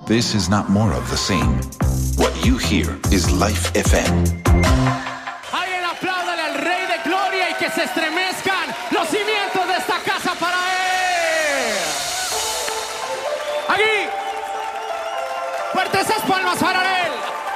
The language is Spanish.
This is not more of the same. What you hear is Life FM. Alguien apláudale al Rey de Gloria y que se estremezcan los cimientos de esta casa para Él. Aquí. Fuerte esas palmas para Él.